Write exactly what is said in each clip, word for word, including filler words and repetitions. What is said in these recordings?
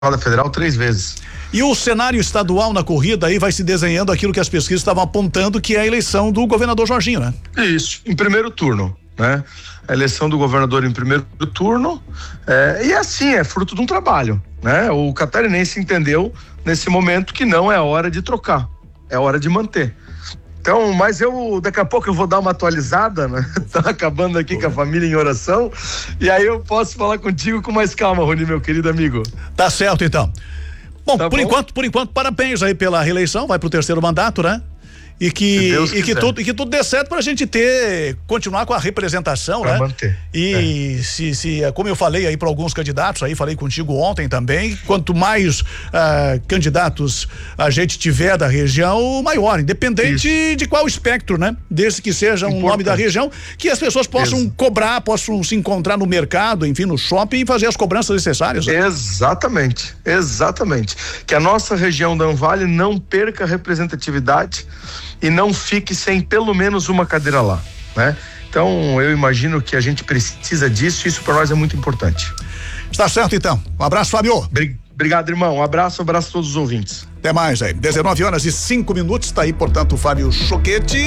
federal três vezes. E o cenário estadual na corrida aí vai se desenhando aquilo que as pesquisas estavam apontando, que é a eleição do governador Jorginho, né? Isso, em primeiro turno, né? A eleição do governador em primeiro turno, é, e assim, é fruto de um trabalho, né? O catarinense entendeu nesse momento que não é hora de trocar, é hora de manter. Então, mas eu, daqui a pouco eu vou dar uma atualizada, né? Tá acabando aqui com a família em oração, e aí eu posso falar contigo com mais calma, Rony, meu querido amigo. Tá certo, então. Bom, tá por bom? enquanto, por enquanto, parabéns aí pela reeleição, vai pro terceiro mandato, né? E que, e que, tudo, e que tudo dê certo pra gente ter, continuar com a representação, pra né? manter. E é. se, se, como eu falei aí para alguns candidatos aí, falei contigo ontem também, quanto mais ah, candidatos a gente tiver da região, maior, independente Isso. de qual espectro, né? Desde que seja um nome da região, que as pessoas possam Ex- cobrar, possam se encontrar no mercado, enfim, no shopping e fazer as cobranças necessárias. Né? Exatamente, exatamente. Que a nossa região da Anvale não perca representatividade e não fique sem pelo menos uma cadeira lá, né? Então, eu imagino que a gente precisa disso, e isso para nós é muito importante. Está certo, então. Um abraço, Fábio. Obrigado, irmão. Um abraço, um abraço a todos os ouvintes. Até mais aí. dezenove horas e cinco minutos, está aí, portanto, o Fábio Choquete,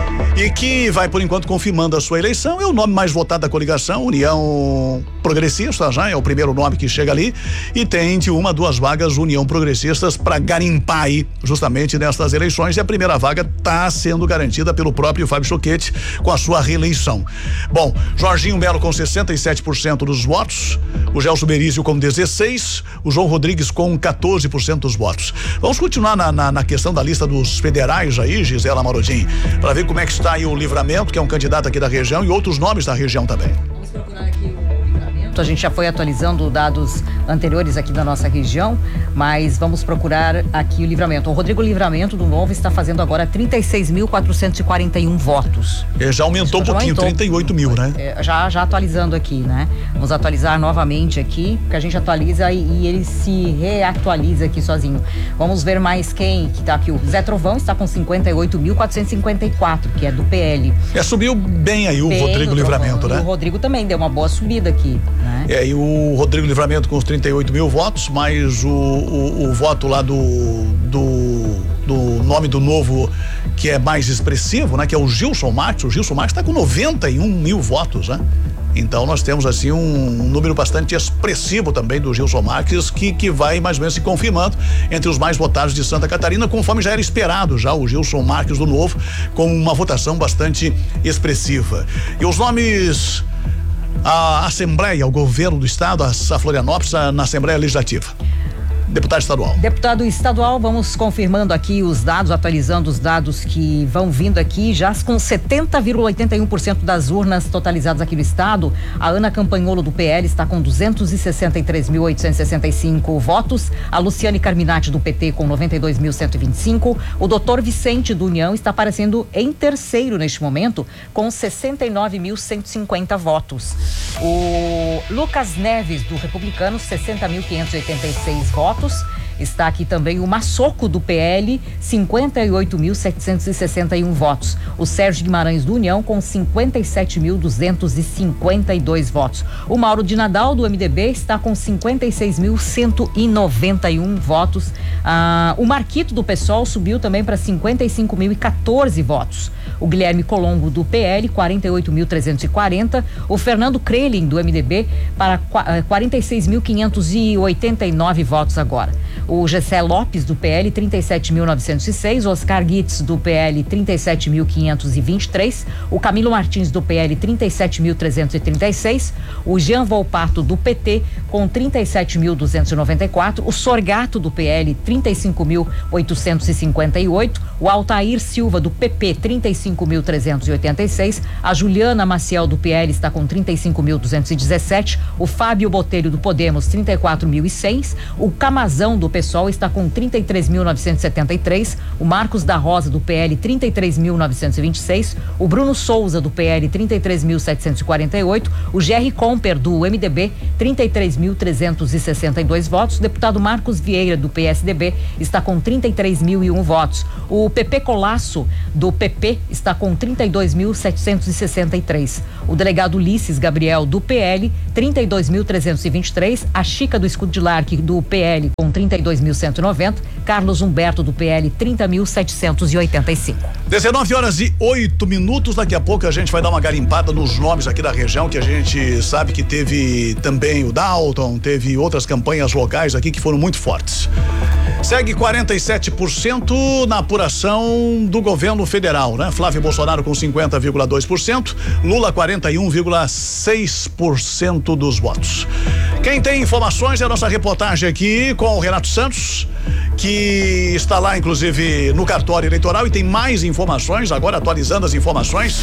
e que vai, por enquanto, confirmando a sua eleição. É o nome mais votado da coligação, União Progressista, já é o primeiro nome que chega ali, e tem de uma, duas vagas União Progressistas para garimpar aí, justamente nestas eleições, e a primeira vaga está sendo garantida pelo próprio Fábio Choquete com a sua reeleição. Bom, Jorginho Melo com sessenta e sete por cento dos votos, o Gelson Berizio com dezesseis, o João Rodrigues com quatorze por cento dos votos. Vamos continuar na, na, na questão da lista dos federais aí, Gisela Marodin, para ver como é que está aí o Livramento, que é um candidato aqui da região, e outros nomes da região também. Vamos procurar aqui o Livramento. A gente já foi atualizando dados anteriores aqui da nossa região, mas vamos procurar aqui o Livramento. O Rodrigo Livramento do Novo está fazendo agora trinta e seis mil quatrocentos e quarenta e um votos. Ele já aumentou um pouquinho, aumentou. trinta e oito mil, né? É, já, já atualizando aqui, né? Vamos atualizar novamente aqui, porque a gente atualiza e, e ele se reatualiza aqui sozinho. Vamos ver mais quem que tá aqui. O Zé Trovão está com cinquenta e oito mil quatrocentos e cinquenta e quatro, que é do P L. É, subiu bem aí o bem Rodrigo o Livramento, Trovão, né? E o Rodrigo também deu uma boa subida aqui, né? É, e o Rodrigo Livramento com os trinta e oito mil votos, mais o, o, o voto lá do, do, do nome do Novo, que é mais expressivo, né? Que é o Gilson Marques. O Gilson Marques está com noventa e um mil votos, né? Então nós temos assim um, um número bastante expressivo também do Gilson Marques, que, que vai mais ou menos se confirmando entre os mais votados de Santa Catarina, conforme já era esperado já o Gilson Marques do Novo, com uma votação bastante expressiva. E os nomes, a Assembleia, o governo do estado, a, a Florianópolis, a, na Assembleia Legislativa. Deputado estadual. Deputado estadual, vamos confirmando aqui os dados, atualizando os dados que vão vindo aqui, já com setenta vírgula oitenta e um por cento das urnas totalizadas aqui no estado. A Ana Campanholo do P L está com duzentos e sessenta e três mil oitocentos e sessenta e cinco votos, a Luciane Carminati do P T com noventa e dois mil cento e vinte e cinco, o doutor Vicente do União está aparecendo em terceiro neste momento com sessenta e nove mil cento e cinquenta votos. O Lucas Neves do Republicano, sessenta mil quinhentos e oitenta e seis votos. Está aqui também o Massoco do P L, cinquenta e oito mil setecentos e sessenta e um votos. O Sérgio Guimarães do União com cinquenta e sete mil duzentos e cinquenta e dois votos. O Mauro de Nadal do M D B está com cinquenta e seis mil cento e noventa e um votos. Ah, o Marquito do PSOL subiu também para cinquenta e cinco mil e quatorze votos. O Guilherme Colombo do P L, quarenta e oito mil trezentos e quarenta. O Fernando Krelin do M D B para quarenta e seis mil quinhentos e oitenta e nove votos agora. O Gessé Lopes do P L, trinta e sete mil novecentos e seis. O Oscar Guitz do P L, trinta e sete mil quinhentos e vinte e três. O Camilo Martins do P L, trinta e sete mil trezentos e trinta e seis. O Jean Volpato do P T com trinta e sete mil duzentos e noventa e quatro. O Sorgato do P L, trinta e cinco mil oitocentos e cinquenta e oito. O Altair Silva do P P, trinta e cinco mil trezentos e oitenta e seis. A Juliana Maciel do P L está com trinta e cinco mil duzentos e dezessete. O Fábio Botelho do Podemos, trinta e quatro mil e seis. O Camazão do PSOL está com trinta e três mil novecentos e setenta e três, o Marcos da Rosa, do P L, trinta e três mil novecentos e vinte e seis, o Bruno Souza, do P L, trinta e três mil setecentos e quarenta e oito, o Jerry Comper, do M D B, trinta e três mil trezentos e sessenta e dois votos, o deputado Marcos Vieira, do P S D B, está com trinta e três mil e um votos, o Pepe Colasso, do P P, está com trinta e dois mil setecentos e sessenta e três, o delegado Ulisses Gabriel, do P L, trinta e dois mil trezentos e vinte e três, a Chica do Escudo de Larque, do P L, com trinta e dois mil cento e noventa, Carlos Humberto, do P L, trinta mil setecentos e oitenta e cinco. dezenove horas e oito minutos, daqui a pouco a gente vai dar uma garimpada nos nomes aqui da região, que a gente sabe que teve também o Dalton, teve outras campanhas locais aqui que foram muito fortes. Segue quarenta e sete por cento na apuração do governo federal, né? Flávio Bolsonaro com cinquenta vírgula dois por cento, Lula quarenta e um vírgula seis por cento dos votos. Quem tem informações é a nossa reportagem aqui com o Renato Santos, que está lá inclusive no cartório eleitoral e tem mais informações, agora atualizando as informações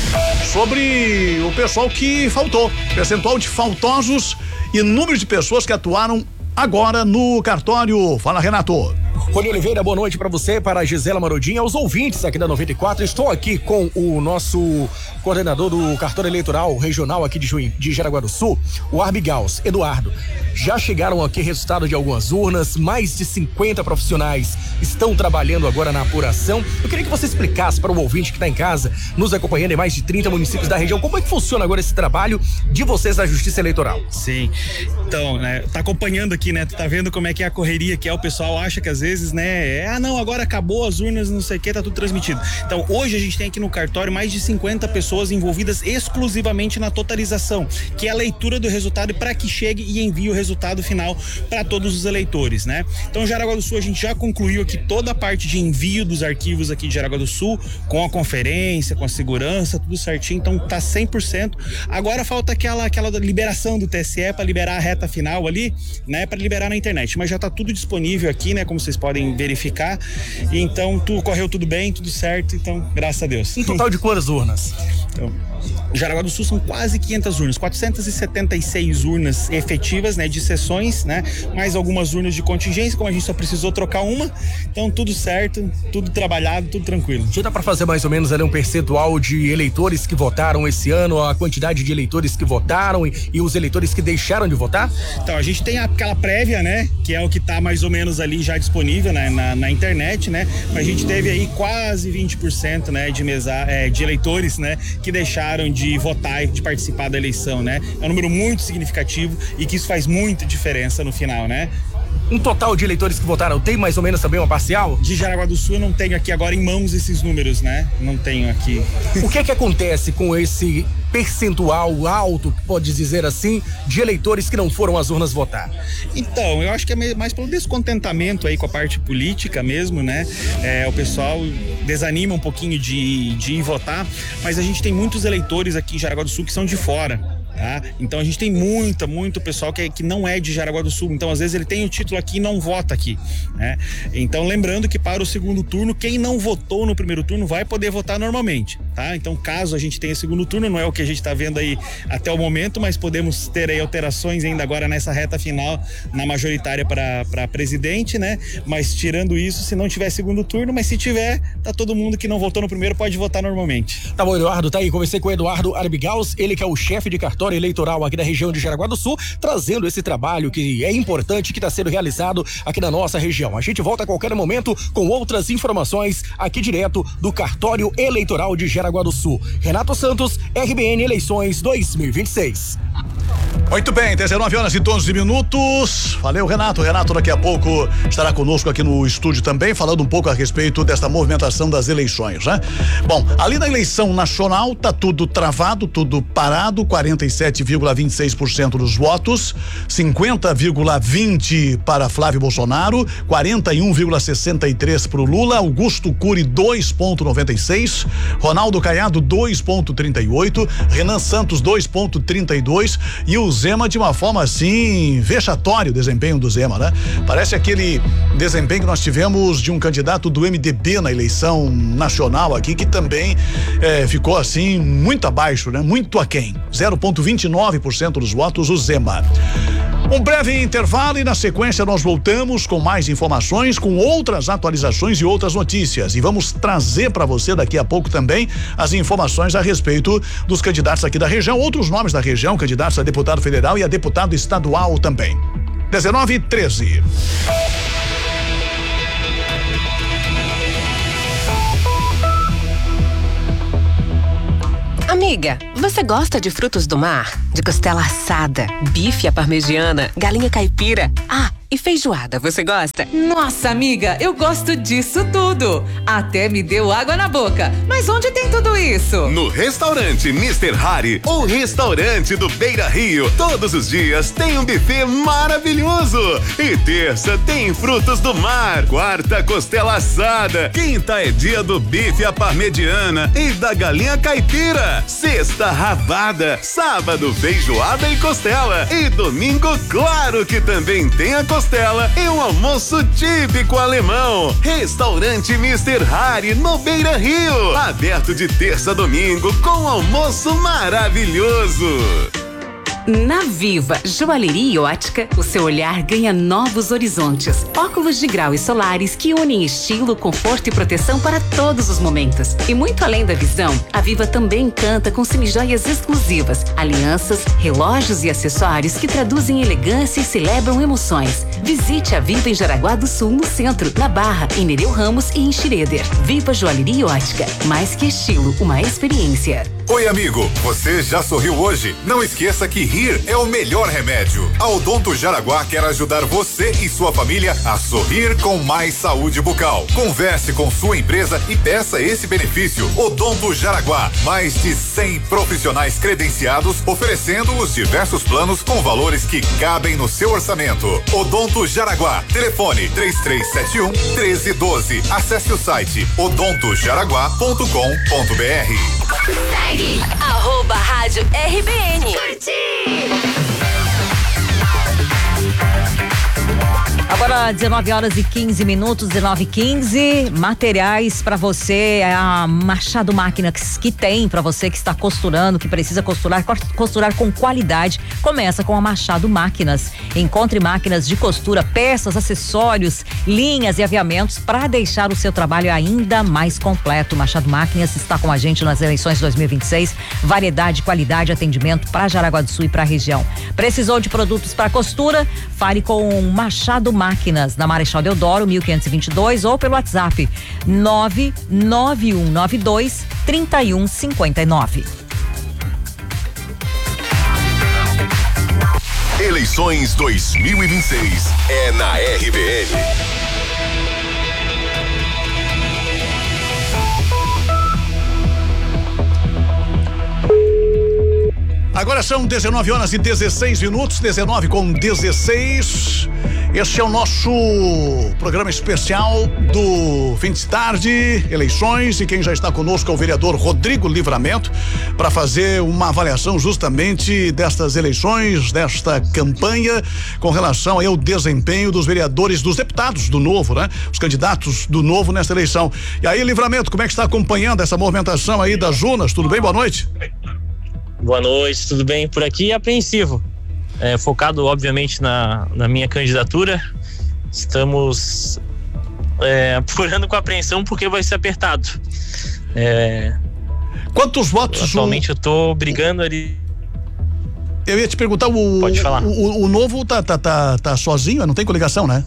sobre o pessoal que faltou, percentual de faltosos e número de pessoas que atuaram agora no cartório. Fala, Renato. Rony Oliveira, boa noite para você, para a Gisela Marodinha, aos ouvintes aqui da noventa e quatro. Estou aqui com o nosso coordenador do cartório eleitoral regional aqui de Juiz, de Jaraguá do Sul, o Arbigaus, Eduardo. Já chegaram aqui resultados de algumas urnas, mais de cinquenta profissionais estão trabalhando agora na apuração. Eu queria que você explicasse para o ouvinte que está em casa, nos acompanhando em mais de trinta municípios da região, como é que funciona agora esse trabalho de vocês da Justiça Eleitoral. Sim, então, né, tá acompanhando aqui, né, tu tá vendo como é que é a correria que é, o pessoal acha que às vezes, né, é, ah não, agora acabou as urnas, não sei o que, tá tudo transmitido. Então, hoje a gente tem aqui no cartório mais de cinquenta pessoas envolvidas exclusivamente na totalização, que é a leitura do resultado para que chegue e envie o resultado final para todos os eleitores, né? Então, Jaraguá do Sul, a gente já concluiu aqui toda a parte de envio dos arquivos aqui de Jaraguá do Sul, com a conferência, com a segurança, tudo certinho, então tá cem por cento. Agora falta aquela, aquela liberação do T S E para liberar a reta final ali, né, para liberar na internet, mas já tá tudo disponível aqui, né, como vocês podem verificar. Então, tu correu tudo bem, tudo certo, então, graças a Deus. Um total de quantas urnas? Então, Jaraguá do Sul são quase quinhentas urnas, quatrocentas e setenta e seis urnas efetivas, né, de sessões, né, mais algumas urnas de contingência, como a gente só precisou trocar uma, então tudo certo, tudo trabalhado, tudo tranquilo. Já dá para fazer mais ou menos ali um percentual de eleitores que votaram esse ano, a quantidade de eleitores que votaram e, e os eleitores que deixaram de votar? Então, a gente tem aquela prévia, né, que é o que tá mais ou menos ali já disponível, né, na, na internet, né, mas a gente teve aí quase vinte por cento, né, de, mesa, é, de eleitores, né, que deixaram de de votar e de participar da eleição, né? É um número muito significativo e que isso faz muita diferença no final, né? Um total de eleitores que votaram, tem mais ou menos também uma parcial? De Jaraguá do Sul eu não tenho aqui agora em mãos esses números, né? Não tenho aqui. O que é que acontece com esse percentual alto, pode dizer assim, de eleitores que não foram às urnas votar? Então, eu acho que é mais pelo descontentamento aí com a parte política mesmo, né? É, o pessoal desanima um pouquinho de, de ir votar, mas a gente tem muitos eleitores aqui em Jaraguá do Sul que são de fora. Tá? Então a gente tem muita, muito pessoal que, que não é de Jaraguá do Sul, então às vezes ele tem o título aqui e não vota aqui, né? Então lembrando que para o segundo turno, quem não votou no primeiro turno vai poder votar normalmente, tá? Então caso a gente tenha segundo turno, não é o que a gente está vendo aí até o momento, mas podemos ter aí alterações ainda agora nessa reta final na majoritária para para presidente, né? Mas tirando isso, se não tiver segundo turno, mas se tiver, tá todo mundo que não votou no primeiro pode votar normalmente. Tá bom, Eduardo, tá aí, conversei com o Eduardo Arbigaus, ele que é o chefe de cartório eleitoral aqui da região de Jaraguá do Sul, trazendo esse trabalho que é importante, que está sendo realizado aqui na nossa região. A gente volta a qualquer momento com outras informações aqui direto do cartório eleitoral de Jaraguá do Sul. Renato Santos, R B N Eleições dois mil e vinte e seis. Muito bem, dezenove horas e doze minutos. Valeu, Renato. Renato daqui a pouco estará conosco aqui no estúdio também, falando um pouco a respeito desta movimentação das eleições, né? Bom, ali na eleição nacional tá tudo travado, tudo parado, quarenta e sete vírgula vinte e seis por cento dos votos, cinquenta vírgula vinte para Flávio Bolsonaro, quarenta e um vírgula sessenta e três para o Lula, Augusto Cury dois vírgula noventa e seis, Ronaldo Caiado dois vírgula trinta e oito, Renan Santos dois vírgula trinta e dois e o Zema de uma forma assim vexatória, o desempenho do Zema, né? Parece aquele desempenho que nós tivemos de um candidato do M D B na eleição nacional aqui, que também eh, ficou assim muito abaixo, né? Muito aquém, zero vírgula vinte e nove por cento dos votos o Zema. Um breve intervalo e na sequência nós voltamos com mais informações, com outras atualizações e outras notícias. E vamos trazer para você daqui a pouco também as informações a respeito dos candidatos aqui da região, outros nomes da região, candidatos a deputado federal e a deputado estadual também. dezenove e treze. Amiga, você gosta de frutos do mar? De costela assada, bife à parmegiana, galinha caipira? Ah, e feijoada, você gosta? Nossa, amiga, eu gosto disso tudo. Até me deu água na boca. Mas onde tem tudo isso? No restaurante mister Harry, o restaurante do Beira Rio. Todos os dias tem um buffet maravilhoso. E terça tem frutos do mar. Quarta, costela assada. Quinta é dia do bife à parmegiana e da galinha caipira. Sexta, rabada. Sábado, feijoada e costela. E domingo, claro que também tem a costela. Costela e um almoço típico alemão. Restaurante mister Harry no Beira Rio. Aberto de terça a domingo com almoço maravilhoso. Na Viva Joalheria e Ótica, o seu olhar ganha novos horizontes. Óculos de grau e solares que unem estilo, conforto e proteção para todos os momentos. E muito além da visão, a Viva também encanta com semijoias exclusivas, alianças, relógios e acessórios que traduzem elegância e celebram emoções. Visite a Viva em Jaraguá do Sul, no centro, na Barra, em Nereu Ramos e em Schroeder. Viva Joalheria e Ótica, mais que estilo, uma experiência. Oi, amigo, você já sorriu hoje? Não esqueça que rir é o melhor remédio. A Odonto Jaraguá quer ajudar você e sua família a sorrir com mais saúde bucal. Converse com sua empresa e peça esse benefício. Odonto Jaraguá, mais de cem profissionais credenciados oferecendo os diversos planos com valores que cabem no seu orçamento. Odonto Jaraguá, telefone três três sete um, um três um dois. Acesse o site odonto jaraguá ponto com ponto br. Segue arroba rádio R B N. Agora dezenove horas e quinze minutos, dezenove e quinze. Materiais para você, a Machado Máquinas que tem para você que está costurando, que precisa costurar, costurar com qualidade. Começa com a Machado Máquinas. Encontre máquinas de costura, peças, acessórios, linhas e aviamentos para deixar o seu trabalho ainda mais completo. Machado Máquinas está com a gente nas eleições dois mil e vinte e seis. Variedade, qualidade, atendimento para Jaraguá do Sul e para a região. Precisou de produtos para costura? Fale com Machado Máquinas, na Marechal Deodoro, mil quinhentos e vinte e dois, ou pelo WhatsApp nove nove um nove dois, três um cinco nove. Eleições dois mil e vinte e seis é na R B N. Agora são dezenove horas e dezesseis minutos, dezenove com dezesseis. Este é o nosso programa especial do fim de tarde, eleições, e quem já está conosco é o vereador Rodrigo Livramento para fazer uma avaliação justamente destas eleições, desta campanha com relação aí ao desempenho dos vereadores, dos deputados do Novo, né? Os candidatos do Novo nesta eleição. E aí, Livramento, como é que está acompanhando essa movimentação aí das urnas? Tudo bem? Boa noite. Boa noite, tudo bem? Por aqui, apreensivo. É, focado, obviamente, na, na minha candidatura. Estamos é, apurando com apreensão porque vai ser apertado. É, Quantos votos? Atualmente o... eu tô brigando ali. Eu ia te perguntar, o, Pode falar. o, o, o Novo tá, tá, tá, tá sozinho, não tem coligação, né?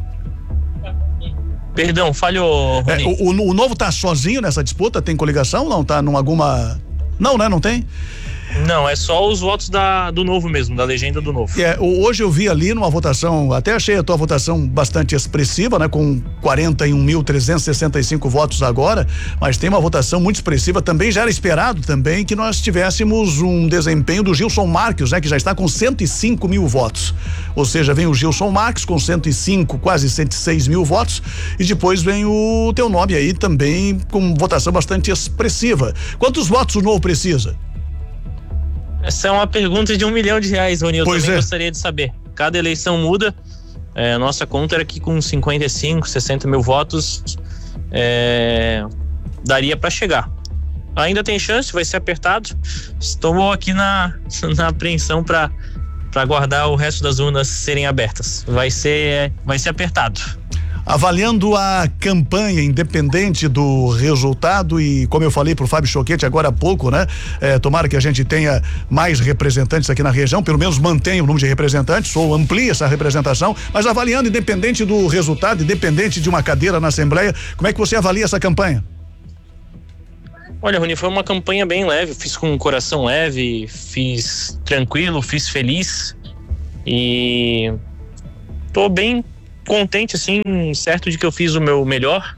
Perdão, falhou, é, o, o, o Novo tá sozinho nessa disputa? Tem coligação? Não tá numa alguma... Não, né? Não tem? Não, é só os votos da, do Novo mesmo, da legenda do Novo. É, hoje eu vi ali numa votação, até achei a tua votação bastante expressiva, né? Com quarenta e um mil trezentos e sessenta e cinco votos agora, mas tem uma votação muito expressiva. Também já era esperado também que nós tivéssemos um desempenho do Gilson Marques, né? Que já está com cento e cinco mil votos. Ou seja, vem o Gilson Marques com cento e cinco, quase cento e seis mil votos, e depois vem o teu nome aí também com votação bastante expressiva. Quantos votos o Novo precisa? Essa é uma pergunta de um milhão de reais, Rony. Eu pois também é. gostaria de saber. Cada eleição muda. É, nossa conta era que com cinquenta e cinco, sessenta mil votos é, daria para chegar. Ainda tem chance, vai ser apertado. Estou aqui na, na apreensão para para aguardar o resto das urnas serem abertas. Vai ser, vai ser apertado. Avaliando a campanha, independente do resultado, e como eu falei pro Fábio Choquete agora há pouco, né? É, tomara que a gente tenha mais representantes aqui na região, pelo menos mantenha o número de representantes ou amplie essa representação, mas avaliando independente do resultado, independente de uma cadeira na Assembleia, como é que você avalia essa campanha? Olha, Rony, foi uma campanha bem leve, fiz com o coração leve, fiz tranquilo, fiz feliz e tô bem contente, assim, certo de que eu fiz o meu melhor.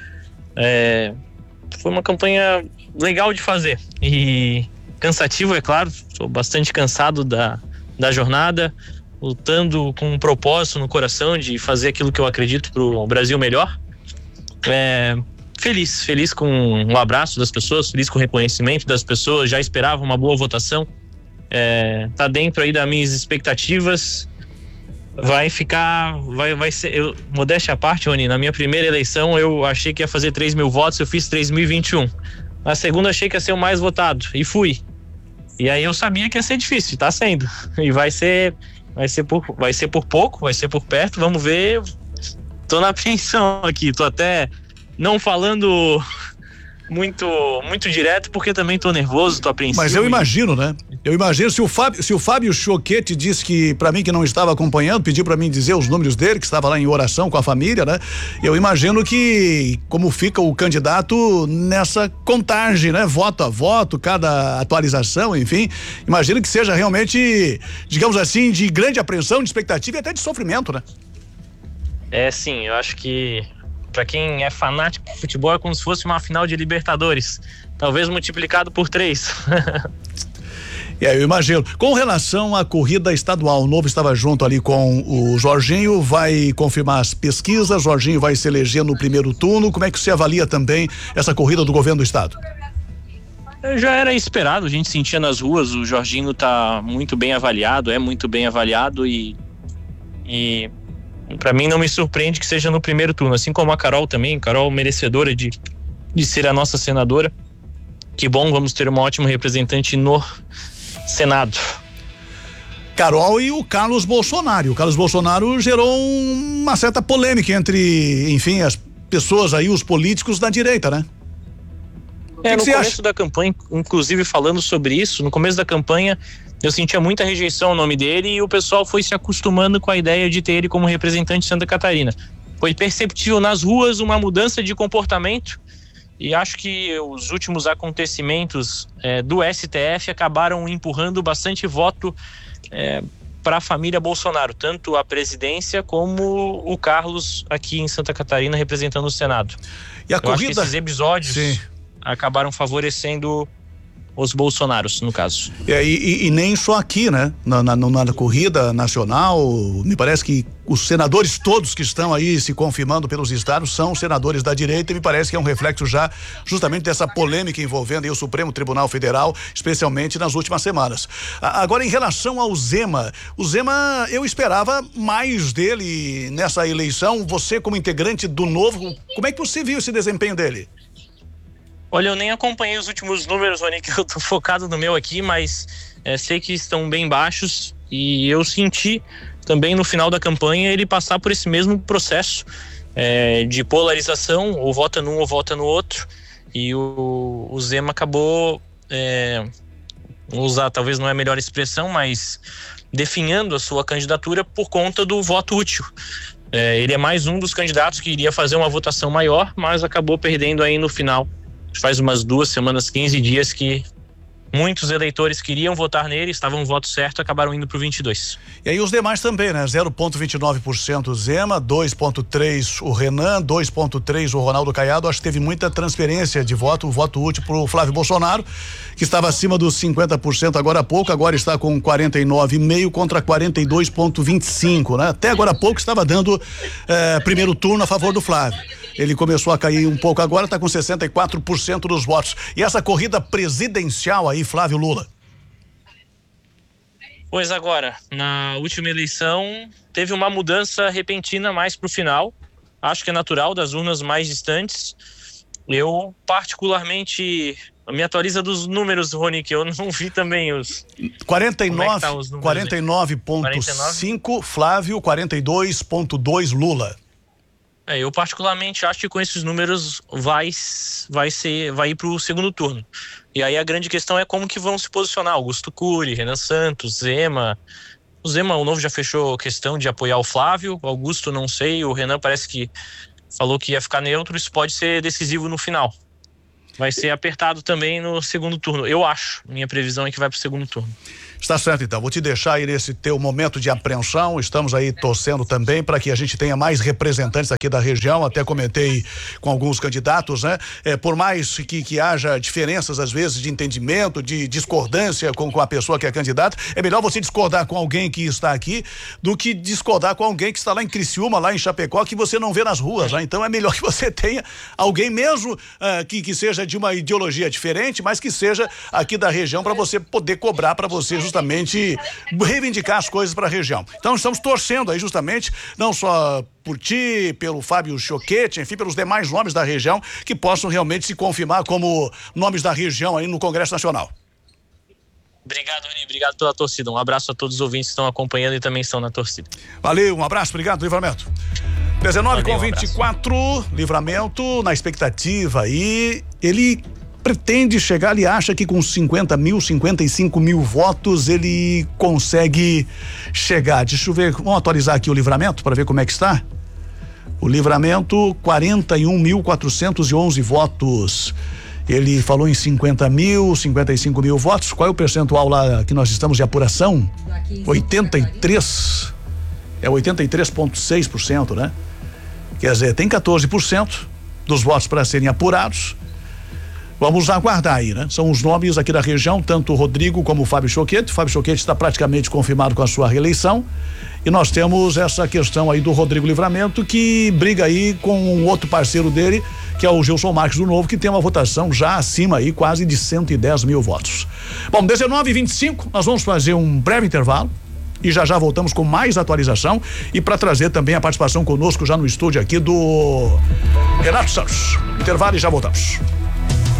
É, foi uma campanha legal de fazer e cansativo, é claro, estou bastante cansado da, da jornada, lutando com um propósito no coração de fazer aquilo que eu acredito para o Brasil melhor. É, feliz, feliz com um abraço das pessoas, feliz com o reconhecimento das pessoas, já esperava uma boa votação, é, tá dentro aí das minhas expectativas. Vai ficar, vai, vai ser, eu, modéstia à parte, Rony, na minha primeira eleição eu achei que ia fazer três mil votos, eu fiz três mil e vinte e um. Na segunda achei que ia ser o mais votado, e fui. E aí eu sabia que ia ser difícil, tá sendo. E vai ser, vai ser por, vai ser por pouco, vai ser por perto, vamos ver. Tô na apreensão aqui, tô até não falando muito, muito direto, porque também tô nervoso, tô apreensivo. Mas eu imagino, né? Eu imagino, se o Fábio, se o Fábio Choquete disse que, pra mim que não estava acompanhando, pediu pra mim dizer os números dele, que estava lá em oração com a família, né? Eu imagino que, como fica o candidato nessa contagem, né? Voto a voto, cada atualização, enfim, imagino que seja realmente, digamos assim, de grande apreensão, de expectativa e até de sofrimento, né? É, sim, eu acho que pra quem é fanático de futebol é como se fosse uma final de Libertadores, talvez multiplicado por três. É, eu imagino. Com relação à corrida estadual, o Novo estava junto ali com o Jorginho, vai confirmar as pesquisas, Jorginho vai se eleger no primeiro turno. Como é que você avalia também essa corrida do governo do estado? Já era esperado, a gente sentia nas ruas, o Jorginho tá muito bem avaliado, é muito bem avaliado e, e para mim não me surpreende que seja no primeiro turno, assim como a Carol também, Carol merecedora de, de ser a nossa senadora. Que bom, vamos ter uma ótima representante no Senado. Carol e o Carlos Bolsonaro. O Carlos Bolsonaro gerou uma certa polêmica entre, enfim, as pessoas aí, os políticos da direita, né? É, que no que começo acha? da campanha, inclusive falando sobre isso, no começo da campanha eu sentia muita rejeição ao nome dele e o pessoal foi se acostumando com a ideia de ter ele como representante de Santa Catarina. Foi perceptível nas ruas uma mudança de comportamento e acho que os últimos acontecimentos é, do S T F acabaram empurrando bastante voto é, para a família Bolsonaro, tanto a presidência como o Carlos aqui em Santa Catarina representando o Senado. E a eu corrida? acho que esses episódios Sim. acabaram favorecendo os Bolsonaros, no caso. É, e, e, e nem só aqui, né? Na, na, na corrida nacional, me parece que os senadores todos que estão aí se confirmando pelos estados são senadores da direita e me parece que é um reflexo já justamente dessa polêmica envolvendo aí o Supremo Tribunal Federal, especialmente nas últimas semanas. A, agora, em relação ao Zema, o Zema, eu esperava mais dele nessa eleição. Você, como integrante do Novo, como é que você viu esse desempenho dele? Olha, eu nem acompanhei os últimos números, Rony, que eu tô focado no meu aqui, mas é, sei que estão bem baixos e eu senti também no final da campanha ele passar por esse mesmo processo é, de polarização, ou vota num ou vota no outro, e o, o Zema acabou, é, vou usar, talvez não é a melhor expressão, mas definhando a sua candidatura por conta do voto útil. É, ele é mais um dos candidatos que iria fazer uma votação maior, mas acabou perdendo aí no final. Faz umas duas semanas, quinze dias que muitos eleitores queriam votar nele, estavam no voto certo, acabaram indo pro vinte e dois. E aí os demais também, né? zero vírgula vinte e nove por cento o Zema, dois vírgula três por cento o Renan, dois vírgula três por cento o Ronaldo Caiado. Acho que teve muita transferência de voto, o voto útil pro Flávio Bolsonaro, que estava acima dos cinquenta por cento agora há pouco, agora está com quarenta e nove vírgula cinco por cento contra quarenta e dois vírgula vinte e cinco por cento, né? Até agora há pouco estava dando eh, primeiro turno a favor do Flávio. Ele começou a cair um pouco agora, está com sessenta e quatro por cento dos votos. E essa corrida presidencial aí, Flávio Lula? Pois agora, na última eleição, teve uma mudança repentina mais pro final. Acho que é natural, das urnas mais distantes. Eu particularmente Me atualiza dos números, Rony, que eu não vi também os... quarenta e nove, é tá os quarenta e nove ponto cinco Flávio, quarenta e dois ponto dois Lula. É, eu particularmente acho que com esses números vai, vai, ser, vai ir para o segundo turno. E aí a grande questão é como que vão se posicionar Augusto Cury, Renan Santos, Zema. O Zema, o Novo já fechou questão de apoiar o Flávio, o Augusto não sei, o Renan parece que falou que ia ficar neutro, isso pode ser decisivo no final. Vai ser apertado também no segundo turno, eu acho. Minha previsão é que vai para o segundo turno. Está certo, então. Vou te deixar aí nesse teu momento de apreensão. Estamos aí torcendo também para que a gente tenha mais representantes aqui da região. Até comentei com alguns candidatos, né? É, por mais que, que haja diferenças, às vezes, de entendimento, de discordância com, com a pessoa que é candidata, é melhor você discordar com alguém que está aqui do que discordar com alguém que está lá em Criciúma, lá em Chapecó, que você não vê nas ruas, né? Então é melhor que você tenha alguém mesmo uh, que, que seja de uma ideologia diferente, mas que seja aqui da região para você poder cobrar para você justamente reivindicar as coisas para a região. Então estamos torcendo aí justamente, não só por ti, pelo Fábio Choquete, enfim, pelos demais nomes da região que possam realmente se confirmar como nomes da região aí no Congresso Nacional. Obrigado, Rony, obrigado pela torcida. Um abraço a todos os ouvintes que estão acompanhando e também estão na torcida. Valeu, um abraço, obrigado, Livramento. dezenove Valeu, com vinte e quatro, um Livramento na expectativa aí, ele pretende chegar, ele acha que com cinquenta mil, cinquenta e cinco mil votos ele consegue chegar. Deixa eu ver, vamos atualizar aqui o Livramento para ver como é que está. O Livramento, quarenta e um mil quatrocentos e onze votos. Ele falou em cinquenta mil, cinquenta e cinco mil votos. Qual é o percentual lá que nós estamos de apuração? oitenta e três. É oitenta e três vírgula seis por cento, né? Quer dizer, tem quatorze por cento dos votos para serem apurados. Vamos aguardar aí, né? São os nomes aqui da região, tanto o Rodrigo como o Fábio Choquete. O Fábio Choquete está praticamente confirmado com a sua reeleição. E nós temos essa questão aí do Rodrigo Livramento, que briga aí com um outro parceiro dele, que é o Gilson Marques do Novo, que tem uma votação já acima aí, quase de cento e dez mil votos. Bom, dezenove e vinte e cinco, nós vamos fazer um breve intervalo. E já já voltamos com mais atualização e para trazer também a participação conosco já no estúdio aqui do Renato Santos. Intervalo e já voltamos.